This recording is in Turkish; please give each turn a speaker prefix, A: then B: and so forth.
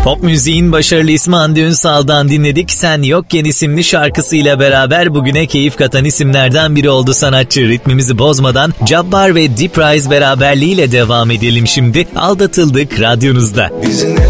A: Pop müziğin başarılı ismi Hande Ünsal'dan dinledik. Sen Yokken isimli şarkısıyla beraber bugüne keyif katan isimlerden biri oldu sanatçı. Ritmimizi bozmadan Cabbar ve Deep Rise beraberliğiyle devam edelim şimdi. Aldatıldık radyonuzda.